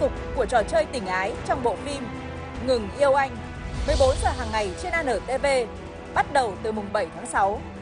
cục của trò chơi tình ái trong bộ phim Ngừng yêu anh 14 giờ hàng ngày trên ANTV bắt đầu từ mùng 7 tháng 6.